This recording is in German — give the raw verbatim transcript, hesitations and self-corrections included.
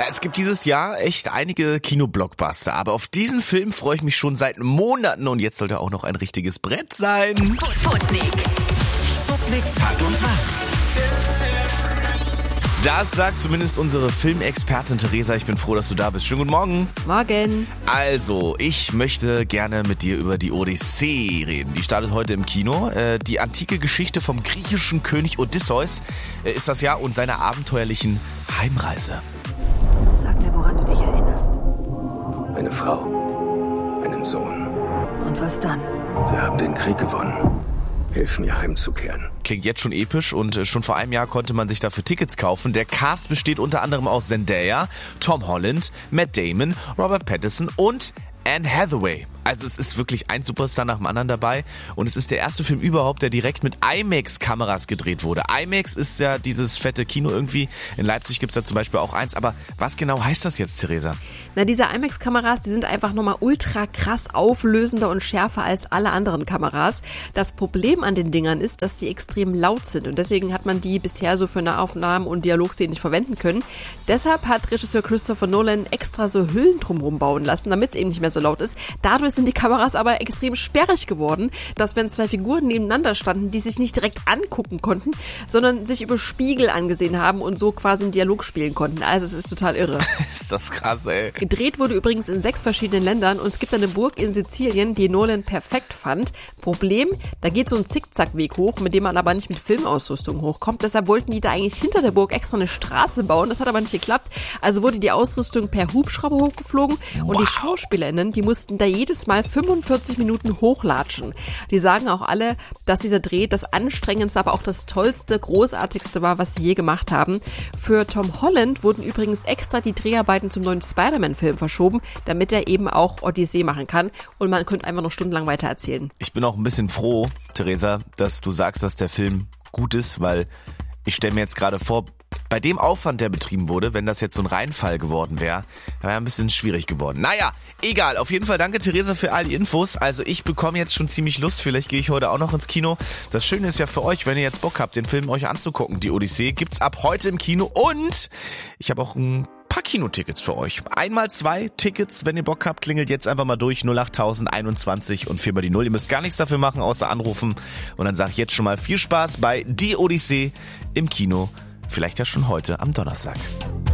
es gibt dieses Jahr echt einige Kinoblockbuster, aber auf diesen Film freue ich mich schon seit Monaten und jetzt sollte auch noch ein richtiges Brett sein. Sputnik. Sputnik Tag und Tag. Das sagt zumindest unsere Filmexpertin Theresa. Ich bin froh, dass du da bist. Schönen guten Morgen. Morgen. Also, ich möchte gerne mit dir über die Odyssee reden. Die startet heute im Kino. Äh, die antike Geschichte vom griechischen König Odysseus äh, ist das Jahr und seiner abenteuerlichen Heimreise. Sag mir, woran du dich erinnerst. Eine Frau, einen Sohn. Und was dann? Wir haben den Krieg gewonnen. Hilf mir heimzukehren. Klingt jetzt schon episch und schon vor einem Jahr konnte man sich dafür Tickets kaufen. Der Cast besteht unter anderem aus Zendaya, Tom Holland, Matt Damon, Robert Pattinson und Anne Hathaway. Also es ist wirklich ein Superstar nach dem anderen dabei und es ist der erste Film überhaupt, der direkt mit IMAX-Kameras gedreht wurde. IMAX ist ja dieses fette Kino irgendwie. In Leipzig gibt es da zum Beispiel auch eins. Aber was genau heißt das jetzt, Theresa? Na, diese IMAX-Kameras, die sind einfach nochmal ultra krass auflösender und schärfer als alle anderen Kameras. Das Problem an den Dingern ist, dass die extrem laut sind und deswegen hat man die bisher so für Nahaufnahmen und Dialogszenen nicht verwenden können. Deshalb hat Regisseur Christopher Nolan extra so Hüllen drumherum bauen lassen, damit es eben nicht mehr so laut ist. Dadurch sind die Kameras aber extrem sperrig geworden, dass wenn zwei Figuren nebeneinander standen, die sich nicht direkt angucken konnten, sondern sich über Spiegel angesehen haben und so quasi einen Dialog spielen konnten. Also es ist total irre. Ist das krass, ey. Gedreht wurde übrigens in sechs verschiedenen Ländern und es gibt eine Burg in Sizilien, die Nolan perfekt fand. Problem, da geht so ein Zickzackweg hoch, mit dem man aber nicht mit Filmausrüstung hochkommt. Deshalb wollten die da eigentlich hinter der Burg extra eine Straße bauen. Das hat aber nicht geklappt. Also wurde die Ausrüstung per Hubschrauber hochgeflogen und Wow. die SchauspielerInnen, die mussten da jedes Mal fünfundvierzig Minuten hochlatschen. Die sagen auch alle, dass dieser Dreh das anstrengendste, aber auch das tollste, großartigste war, was sie je gemacht haben. Für Tom Holland wurden übrigens extra die Dreharbeiten zum neuen Spider-Man-Film verschoben, damit er eben auch Odyssee machen kann und man könnte einfach noch stundenlang weiter erzählen. Ich bin auch ein bisschen froh, Theresa, dass du sagst, dass der Film gut ist, weil ich stelle mir jetzt gerade vor, bei dem Aufwand, der betrieben wurde, wenn das jetzt so ein Reinfall geworden wäre, wäre ein bisschen schwierig geworden. Naja, egal. Auf jeden Fall danke, Theresa, für all die Infos. Also ich bekomme jetzt schon ziemlich Lust. Vielleicht gehe ich heute auch noch ins Kino. Das Schöne ist ja für euch, wenn ihr jetzt Bock habt, den Film euch anzugucken. Die Odyssee gibt's ab heute im Kino und ich habe auch ein paar Kinotickets für euch. Einmal zwei Tickets, wenn ihr Bock habt, klingelt jetzt einfach mal durch null acht tausend einundzwanzig und vier mal die null. Ihr müsst gar nichts dafür machen, außer anrufen. Und dann sage ich jetzt schon mal viel Spaß bei Die Odyssee im Kino. Vielleicht ja schon heute am Donnerstag.